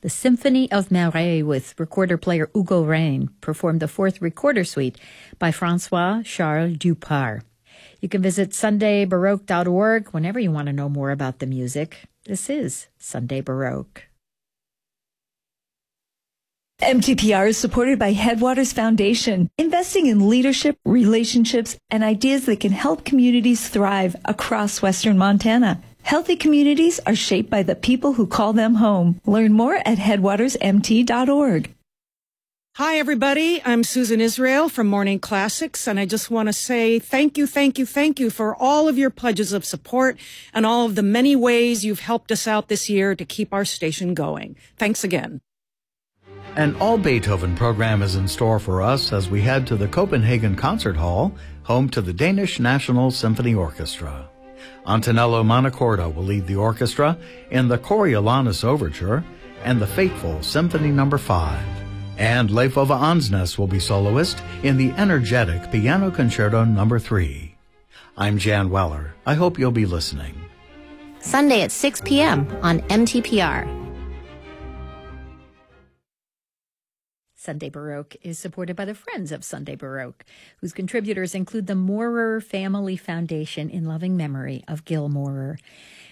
The Symphony of Marais with recorder-player Hugo Rein performed the fourth recorder suite by François-Charles Dupart. You can visit sundaybaroque.org whenever you want to know more about the music. This is Sunday Baroque. MTPR is supported by Headwaters Foundation, investing in leadership, relationships, and ideas that can help communities thrive across Western Montana. Healthy communities are shaped by the people who call them home. Learn more at headwatersmt.org. Hi, everybody. I'm Susan Israel from Morning Classics, and I just want to say thank you for all of your pledges of support and all of the many ways you've helped us out this year to keep our station going. Thanks again. An all-Beethoven program is in store for us as we head to the Copenhagen Concert Hall, home to the Danish National Symphony Orchestra. Antonello Montecordo will lead the orchestra in the Coriolanus Overture and the fateful Symphony No. 5. And Leifova Ansnes will be soloist in the energetic Piano Concerto No. 3. I'm Jan Weller. I hope you'll be listening. Sunday at 6 p.m. on MTPR. Sunday Baroque is supported by the Friends of Sunday Baroque, whose contributors include the Moorer Family Foundation in loving memory of Gil Moorer.